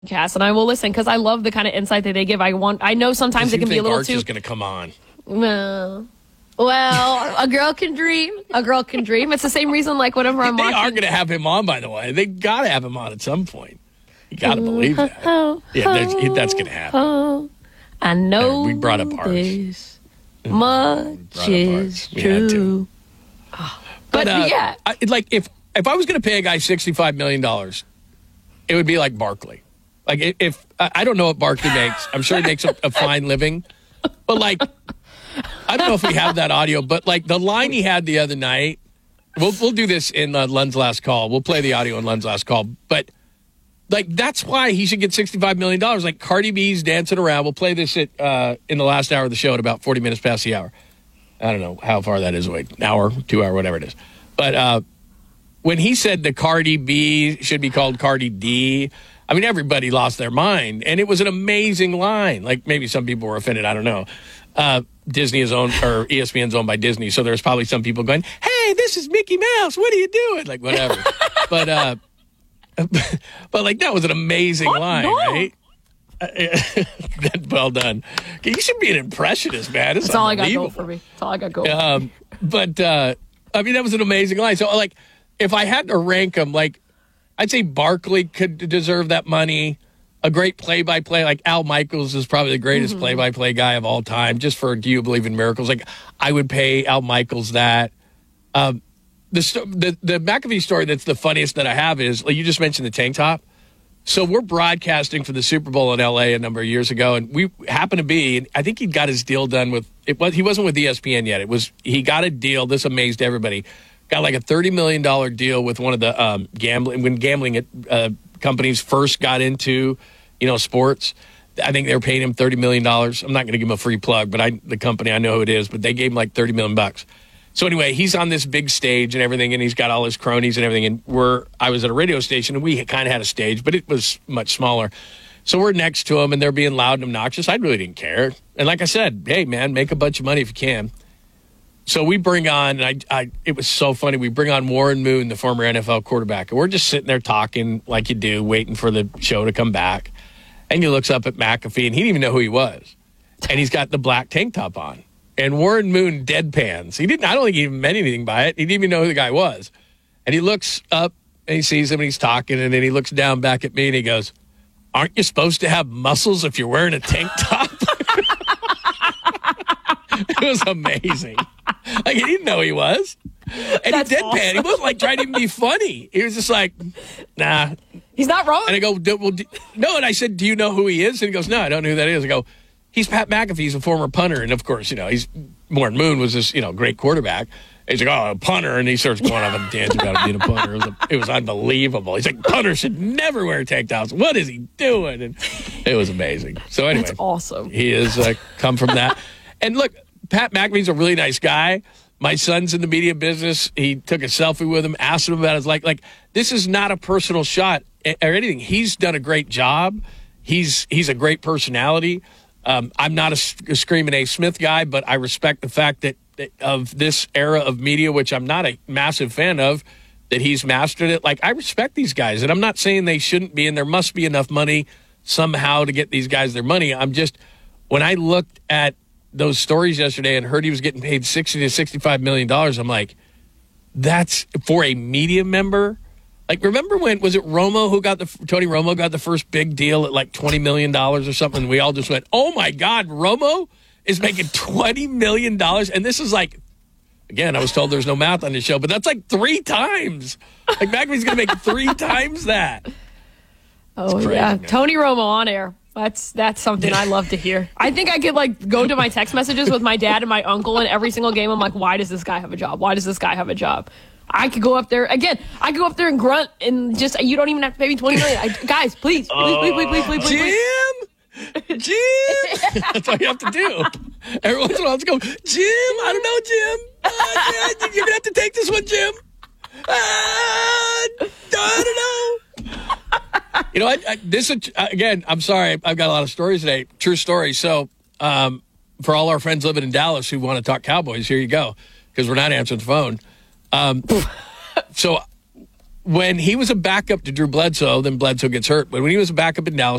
podcast, and I will listen because I love the kind of insight that they give. I know sometimes it can be a little Arch too. is going to come on. Well, a girl can dream. A girl can dream. It's the same reason, like, whenever I'm watching. They are going to have him on, by the way. They got to have him on at some point. You got to believe that. Yeah, that's going to happen. I know we brought up Arch. This much is true. But yeah. If I was going to pay a guy $65 million, it would be like Barkley. Like, if I don't know what Barkley makes. I'm sure he makes a fine living. But, like, I don't know if we have that audio, but, like, the line he had the other night, we'll do this in Lund's last call. We'll play the audio in Lund's last call. But, like, that's why he should get $65 million. Like, Cardi B's dancing around. We'll play this in the last hour of the show at about 40 minutes past the hour. I don't know how far that is away. An hour, 2 hour, whatever it is. But when he said the Cardi B should be called Cardi D, I mean, everybody lost their mind. And it was an amazing line. Like, maybe some people were offended. I don't know. Disney is owned, or ESPN's owned by Disney. So there's probably some people going, hey, this is Mickey Mouse. What are you doing? Like, whatever. But like, that was an amazing line, right? Well done. You should be an impressionist, man. That's all I got going for me. That's all I got going. But I mean, that was an amazing line. So, like, if I had to rank them, like, I'd say Barkley could deserve that money. A great play-by-play, like Al Michaels is probably the greatest play-by-play guy of all time, just for Do You Believe in Miracles? Like, I would pay Al Michaels that. The McAfee story that's the funniest that I have is, like, you just mentioned the tank top. So we're broadcasting for the Super Bowl in L.A. a number of years ago, and we happened to be, and I think he got his deal done with, he wasn't with ESPN yet. He got a deal, this amazed everybody, got like a $30 million deal with one of the gambling companies first got into, sports. I think they were paying him $30 million. I'm not going to give him a free plug, but the company, I know who it is, but they gave him like $30 million. So anyway, he's on this big stage and everything, and he's got all his cronies and everything. And I was at a radio station, and we kind of had a stage, but it was much smaller. So we're next to him, and they're being loud and obnoxious. I really didn't care. And like I said, hey, man, make a bunch of money if you can. So we bring on, and it was so funny, we bring on Warren Moon, the former NFL quarterback. And we're just sitting there talking like you do, waiting for the show to come back. And he looks up at McAfee, and he didn't even know who he was. And he's got the black tank top on. And Warren Moon deadpans. I don't think he even meant anything by it. He didn't even know who the guy was. And he looks up, and he sees him, and he's talking, and then he looks down back at me, and he goes, aren't you supposed to have muscles if you're wearing a tank top? It was amazing. Like, he didn't know who he was. And that's he deadpan. Awesome. He wasn't, like, trying to even be funny. He was just like, nah. He's not wrong. And I go, no. And I said, do you know who he is? And he goes, no, I don't know who that is. I go, he's Pat McAfee. He's a former punter. And, of course, he's Warren Moon was this, great quarterback. He's like, oh, a punter. And he starts going off on a tangent about being a punter. It was unbelievable. He's like, punters should never wear tank tops. What is he doing? And it was amazing. So, anyway. That's awesome. He has come from that. And, look, Pat McAfee's a really nice guy. My son's in the media business. He took a selfie with him, asked him about his life. Like, this is not a personal shot or anything. He's done a great job. He's a great personality. I'm not a Screaming A. Smith guy, but I respect the fact that of this era of media, which I'm not a massive fan of, that he's mastered it. Like, I respect these guys, and I'm not saying they shouldn't be, and there must be enough money somehow to get these guys their money. I'm just, when I looked at those stories yesterday and heard he was getting paid $60 to $65 million, I'm like, that's for a media member. Like, remember when, was it Tony Romo got the first big deal at like $20 million or something? We all just went, oh my God, Romo is making $20 million. And this is like, again, I was told there's no math on this show, but that's like 3 times. Like, McAfee's going to make 3 times that. Oh, crazy, yeah. Man. Tony Romo on air. That's something I love to hear. I think I could, like, go to my text messages with my dad and my uncle, and every single game I'm like, why does this guy have a job? Why does this guy have a job? I could go up there and grunt and just, you don't even have to pay me $20 million. Guys, please. Jim! That's all you have to do. Every once in a while, go, Jim, I don't know, Jim. You're going to have to take this one, Jim. I don't know. Again, I'm sorry. I've got a lot of stories today. True story. So, for all our friends living in Dallas who want to talk Cowboys, here you go, because we're not answering the phone. So when he was a backup to Drew Bledsoe, then Bledsoe gets hurt. But when he was a backup in Dallas,